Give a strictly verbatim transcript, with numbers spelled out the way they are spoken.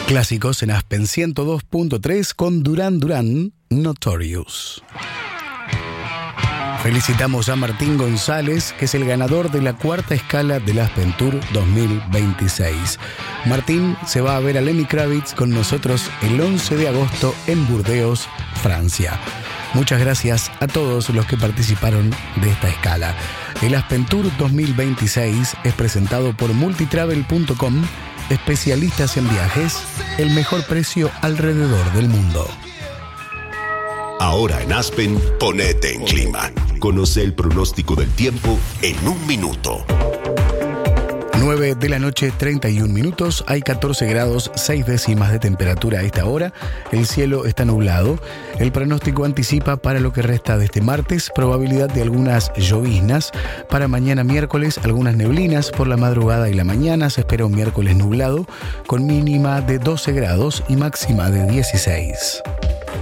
Clásicos en Aspen ciento dos punto tres con Duran Duran, Notorious. Felicitamos a Martín González, que es el ganador de la cuarta escala del Aspen Tour dos mil veintiséis. Martín se va a ver a Lenny Kravitz con nosotros el once de agosto en Burdeos, Francia. Muchas gracias a todos los que participaron de esta escala. El Aspen Tour dos mil veintiséis es presentado por multitravel punto com, especialistas en viajes, el mejor precio alrededor del mundo. Ahora en Aspen, ponete en clima. Conoce el pronóstico del tiempo en un minuto. nueve de la noche, treinta y un minutos. Hay catorce grados, seis décimas de temperatura a esta hora. El cielo está nublado. El pronóstico anticipa para lo que resta de este martes probabilidad de algunas lloviznas. Para mañana miércoles, algunas neblinas por la madrugada y la mañana. Se espera un miércoles nublado con mínima de doce grados y máxima de dieciséis.